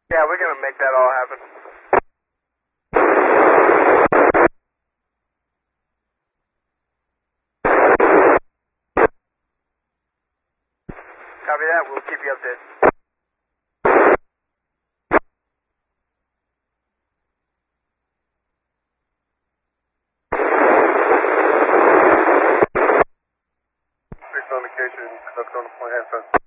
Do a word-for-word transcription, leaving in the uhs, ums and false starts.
Yeah, we're gonna make that all happen. Copy that, we'll keep you updated. Six on location, conduct on the point,